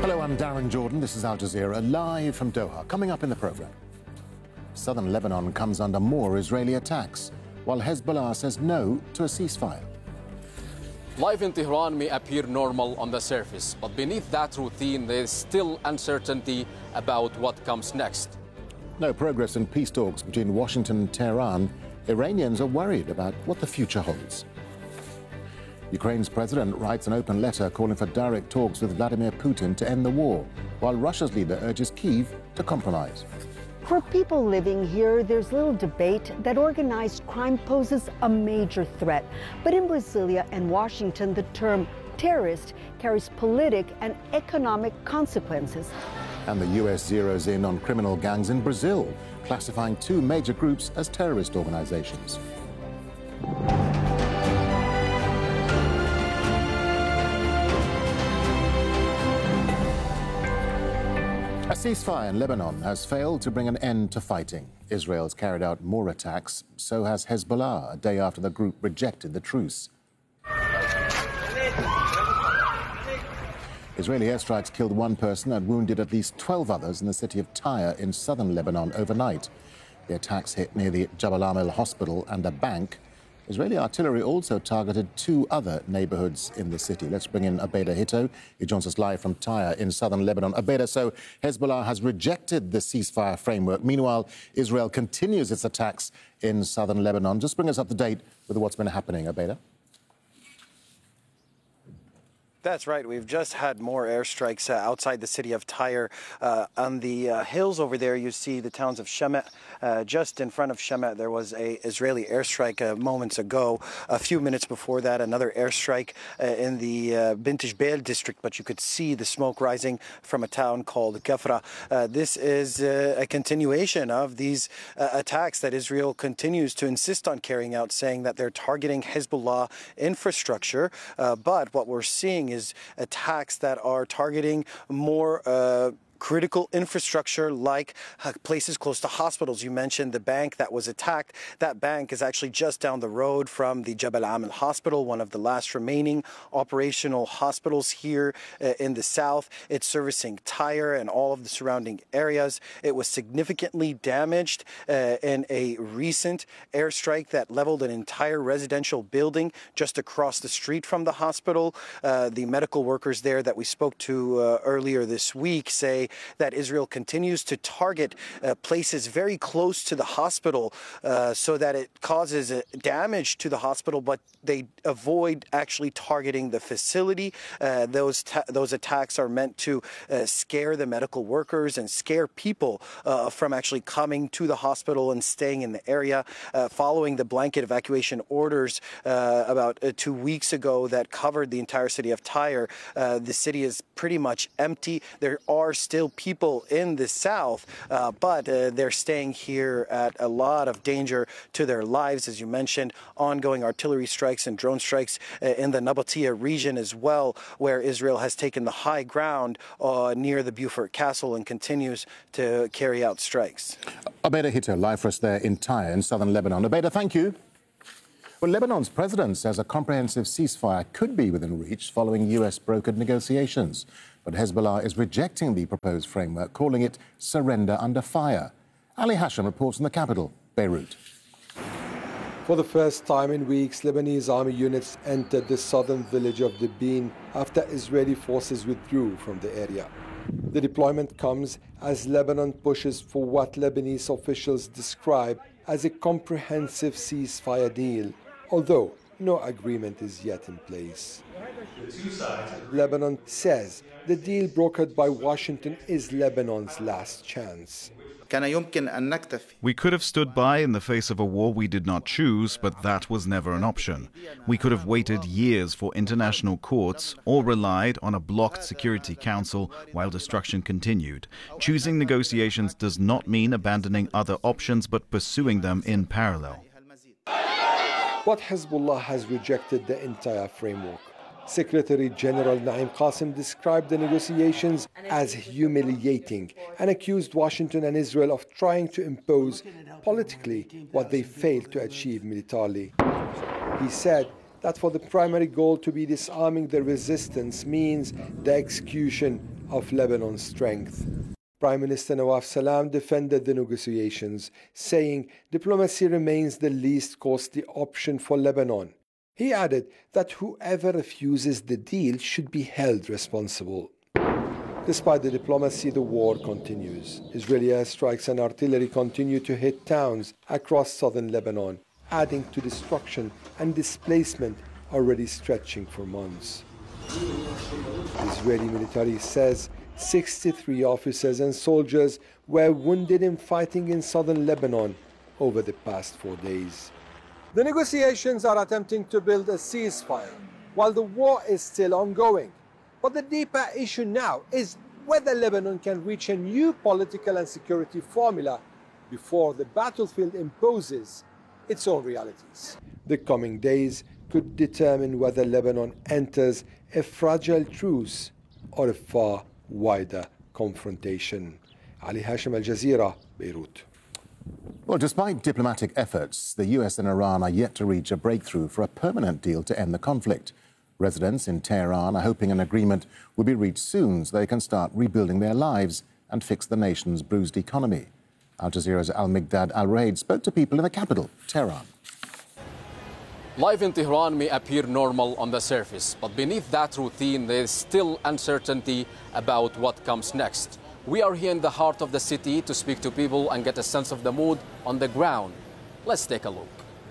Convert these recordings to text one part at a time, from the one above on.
Hello, I'm Darren Jordan. This is Al Jazeera, live from Doha. Coming up in the programme, southern Lebanon comes under more Israeli attacks, while Hezbollah says no to a ceasefire. Life in Tehran may appear normal on the surface, but beneath that routine, there is still uncertainty about what comes next. No progress in peace talks between Washington and Tehran. Iranians are worried about what the future holds. Ukraine's president writes an open letter calling for direct talks with Vladimir Putin to end the war, while Russia's leader urges Kyiv to compromise. For people living here, there's little debate that organized crime poses a major threat. But in Brasilia and Washington, the term terrorist carries politic and economic consequences. And the US zeroes in on criminal gangs in Brazil, classifying two major groups as terrorist organizations. A ceasefire in Lebanon has failed to bring an end to fighting. Israel's carried out more attacks, so has Hezbollah, a day after the group rejected the truce. Israeli airstrikes killed one person and wounded at least 12 others in the city of Tyre in southern Lebanon overnight. The attacks hit near the Jabal Amel hospital and a bank. Israeli artillery also targeted two other neighborhoods in the city. Let's bring in Abeda Hitto. He joins us live from Tyre in southern Lebanon. Abeda, so Hezbollah has rejected the ceasefire framework. Meanwhile, Israel continues its attacks in southern Lebanon. Just bring us up to date with what's been happening, Abeda. That's right. We've just had more airstrikes outside the city of Tyre. On the hills over there, you see the towns of Shemet. Just in front of Shemet, there was an Israeli airstrike moments ago. A few minutes before that, another airstrike in the Bint Jbeil district, but you could see the smoke rising from a town called Kafra. This is a continuation of these attacks that Israel continues to insist on carrying out, saying that they're targeting Hezbollah infrastructure. But what we're seeing is attacks that are targeting more critical infrastructure like places close to hospitals. You mentioned the bank that was attacked. That bank is actually just down the road from the Jabal Amel hospital, one of the last remaining operational hospitals here in the south. It's servicing Tyre and all of the surrounding areas. It was significantly damaged in a recent airstrike that leveled an entire residential building just across the street from the hospital. The medical workers there that we spoke to earlier this week say that Israel continues to target places very close to the hospital so that it causes damage to the hospital, but they avoid actually targeting the facility. Those attacks are meant to scare the medical workers and scare people from actually coming to the hospital and staying in the area. Following the blanket evacuation orders about 2 weeks ago that covered the entire city of Tyre, the city is pretty much empty. There are still people in the south, but they're staying here at a lot of danger to their lives. As you mentioned, ongoing artillery strikes and drone strikes in the Nabatea region as well, where Israel has taken the high ground near the Beaufort Castle and continues to carry out strikes. Abeda Hitto, live for us there in Tyre in southern Lebanon. Abeda, thank you. Well, Lebanon's president says a comprehensive ceasefire could be within reach following US brokered negotiations. But Hezbollah is rejecting the proposed framework, calling it surrender under fire. Ali Hashem reports from the capital, Beirut. For the first time in weeks, Lebanese army units entered the southern village of Dibin after Israeli forces withdrew from the area. The deployment comes as Lebanon pushes for what Lebanese officials describe as a comprehensive ceasefire deal, although no agreement is yet in place. Lebanon says the deal brokered by Washington is Lebanon's last chance. We could have stood by in the face of a war we did not choose, but that was never an option. We could have waited years for international courts or relied on a blocked Security Council while destruction continued. Choosing negotiations does not mean abandoning other options, but pursuing them in parallel. But Hezbollah has rejected the entire framework. Secretary General Naim Qassem described the negotiations as humiliating and accused Washington and Israel of trying to impose politically what they failed to achieve militarily. He said that for the primary goal to be disarming the resistance means the execution of Lebanon's strength. Prime Minister Nawaf Salam defended the negotiations, saying diplomacy remains the least costly option for Lebanon. He added that whoever refuses the deal should be held responsible. Despite the diplomacy, the war continues. Israeli airstrikes and artillery continue to hit towns across southern Lebanon, adding to destruction and displacement already stretching for months. The Israeli military says 63 officers and soldiers were wounded in fighting in southern Lebanon over the past 4 days. The negotiations are attempting to build a ceasefire while the war is still ongoing. But the deeper issue now is whether Lebanon can reach a new political and security formula before the battlefield imposes its own realities. The coming days could determine whether Lebanon enters a fragile truce or a far wider confrontation. Ali Hashim, Al Jazeera, Beirut. Well, despite diplomatic efforts, the US and Iran are yet to reach a breakthrough for a permanent deal to end the conflict. Residents in Tehran are hoping an agreement will be reached soon so they can start rebuilding their lives and fix the nation's bruised economy. Al Jazeera's Al-Migdad Al-Raid spoke to people in the capital, Tehran. Life in Tehran may appear normal on the surface, but beneath that routine, there is still uncertainty about what comes next. We are here in the heart of the city to speak to people and get a sense of the mood on the ground. Let's take a look.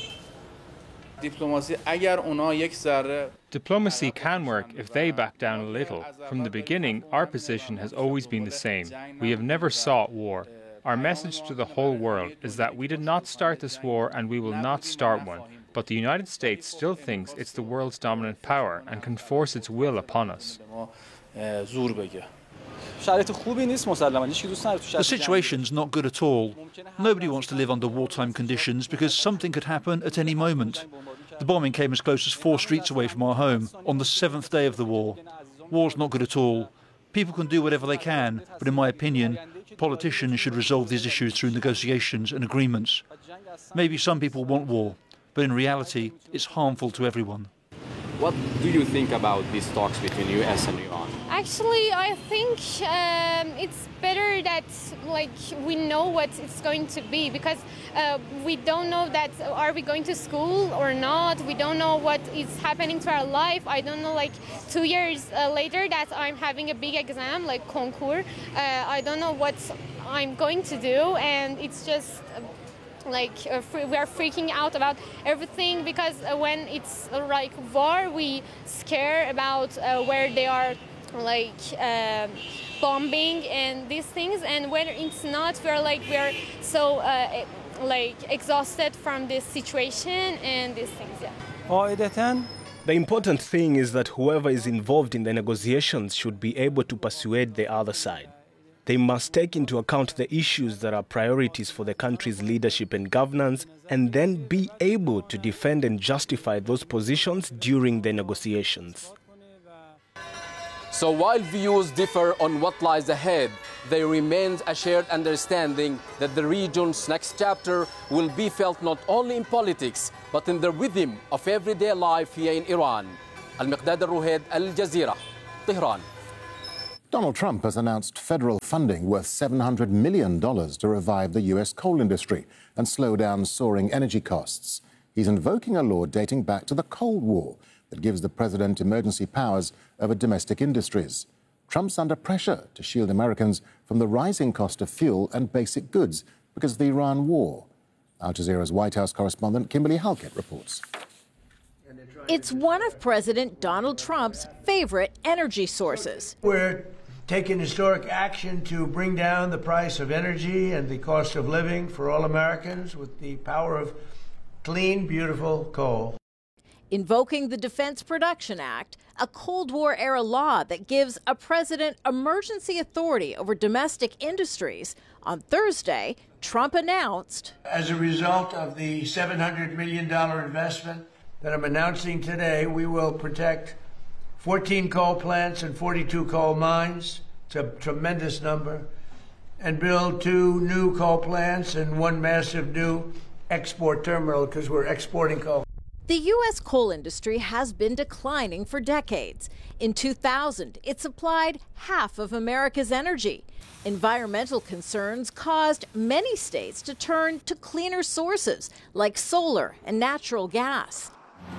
Diplomacy can work if they back down a little. From the beginning, our position has always been the same. We have never sought war. Our message to the whole world is that we did not start this war and we will not start one. But the United States still thinks it's the world's dominant power and can force its will upon us. The situation's not good at all. Nobody wants to live under wartime conditions because something could happen at any moment. The bombing came as close as 4 streets away from our home on the 7th day of the war. War's not good at all. People can do whatever they can, but in my opinion, politicians should resolve these issues through negotiations and agreements. Maybe some people want war, but in reality, it's harmful to everyone. What do you think about these talks between US and Iran? Actually, I think it's better that we know what it's going to be, because we don't know that are we going to school or not. We don't know what is happening to our life. I don't know, 2 years later that I'm having a big exam like concours. I don't know what I'm going to do, and it's just we are freaking out about everything, because when it's war, we scare about where they are bombing and these things, and when it's not, we're so exhausted from this situation and these things. The important thing is that whoever is involved in the negotiations should be able to persuade the other side. They must take into account the issues that are priorities for the country's leadership and governance, and then be able to defend and justify those positions during the negotiations. So while views differ on what lies ahead, there remains a shared understanding that the region's next chapter will be felt not only in politics, but in the rhythm of everyday life here in Iran. Al-Migdad Al-Raid, Al Jazeera, Tehran. Donald Trump has announced federal funding worth $700 million to revive the U.S. coal industry and slow down soaring energy costs. He's invoking a law dating back to the Cold War that gives the president emergency powers over domestic industries. Trump's under pressure to shield Americans from the rising cost of fuel and basic goods because of the Iran war. Al Jazeera's White House correspondent Kimberly Halkett reports. It's one of President Donald Trump's favorite energy sources. We're taking historic action to bring down the price of energy and the cost of living for all Americans with the power of clean, beautiful coal. Invoking the Defense Production Act, a Cold War-era law that gives a president emergency authority over domestic industries. On Thursday, Trump announced, as a result of the $700 million investment that I'm announcing today, we will protect 14 coal plants and 42 coal mines. It's a tremendous number. And build 2 new coal plants and 1 massive new export terminal, because we're exporting coal. The U.S. coal industry has been declining for decades. In 2000, it supplied half of America's energy. Environmental concerns caused many states to turn to cleaner sources like solar and natural gas.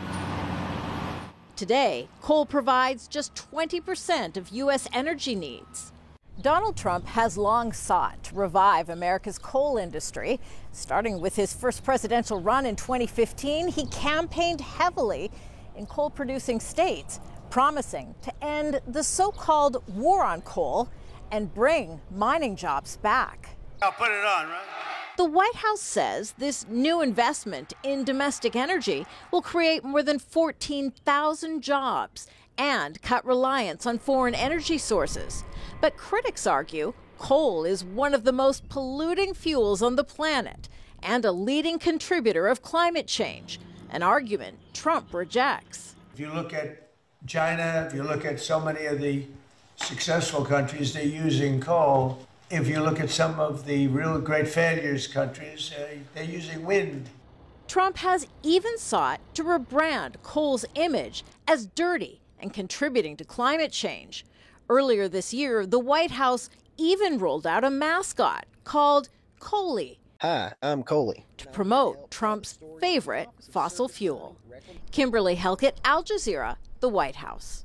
Today, coal provides just 20% of U.S. energy needs. Donald Trump has long sought to revive America's coal industry. Starting with his first presidential run in 2015, he campaigned heavily in coal-producing states, promising to end the so-called war on coal and bring mining jobs back. I'll put it on, right? The White House says this new investment in domestic energy will create more than 14,000 jobs and cut reliance on foreign energy sources. But critics argue coal is one of the most polluting fuels on the planet and a leading contributor of climate change, an argument Trump rejects. If you look at China, if you look at so many of the successful countries, they're using coal. If you look at some of the real great failures countries, they're using wind. Trump has even sought to rebrand coal's image as dirty and contributing to climate change. Earlier this year, the White House even rolled out a mascot called Coaly. Hi, I'm Coaly. To promote Trump's favorite fossil fuel. Kimberly Helkett, Al Jazeera, the White House.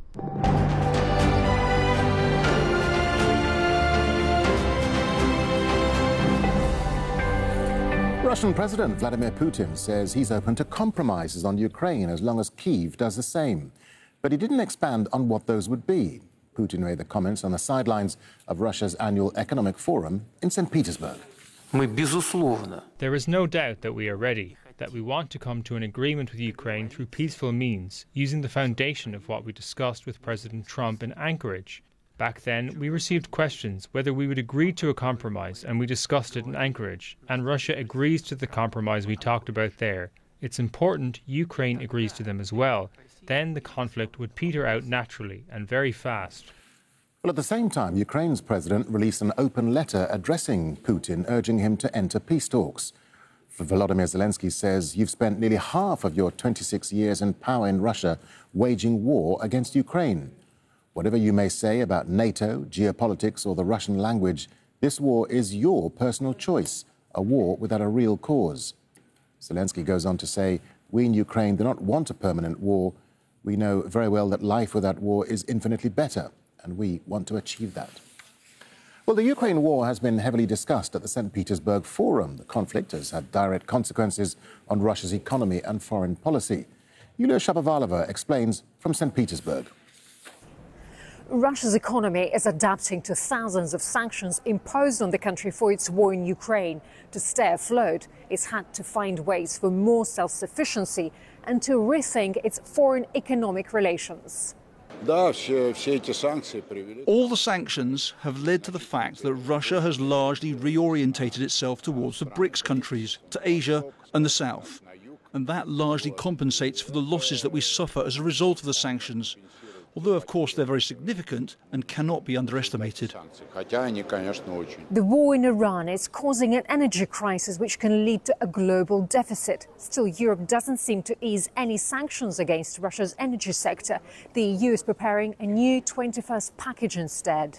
Russian President Vladimir Putin says he's open to compromises on Ukraine as long as Kyiv does the same. But he didn't expand on what those would be. Putin made the comments on the sidelines of Russia's annual economic forum in St. Petersburg. There is no doubt that we are ready, that we want to come to an agreement with Ukraine through peaceful means, using the foundation of what we discussed with President Trump in Anchorage. Back then, we received questions whether we would agree to a compromise, and we discussed it in Anchorage. And Russia agrees to the compromise we talked about there. It's important Ukraine agrees to them as well. Then the conflict would peter out naturally and very fast. Well, at the same time, Ukraine's president released an open letter addressing Putin, urging him to enter peace talks. Volodymyr Zelensky says you've spent nearly half of your 26 years in power in Russia waging war against Ukraine. Whatever you may say about NATO, geopolitics or the Russian language, this war is your personal choice, a war without a real cause. Zelensky goes on to say, we in Ukraine do not want a permanent war. We know very well that life without war is infinitely better, and we want to achieve that. Well, the Ukraine war has been heavily discussed at the St. Petersburg Forum. The conflict has had direct consequences on Russia's economy and foreign policy. Yulia Shapovalova explains from St. Petersburg. Russia's economy is adapting to thousands of sanctions imposed on the country for its war in Ukraine. To stay afloat, it's had to find ways for more self-sufficiency and to rethink its foreign economic relations. All the sanctions have led to the fact that Russia has largely reorientated itself towards the BRICS countries, to Asia and the South. And that largely compensates for the losses that we suffer as a result of the sanctions. Although, of course, they're very significant and cannot be underestimated. The war in Iran is causing an energy crisis which can lead to a global deficit. Still, Europe doesn't seem to ease any sanctions against Russia's energy sector. The EU is preparing a new 21st package instead.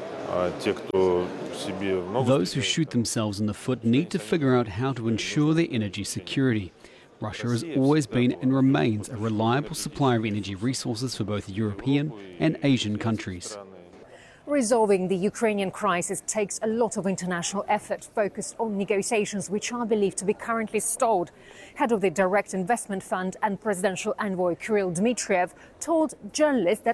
Those who shoot themselves in the foot need to figure out how to ensure their energy security. Russia has always been and remains a reliable supplier of energy resources for both European and Asian countries. Resolving the Ukrainian crisis takes a lot of international effort focused on negotiations which are believed to be currently stalled. Head of the Direct Investment Fund and Presidential Envoy Kirill Dmitriev told journalists that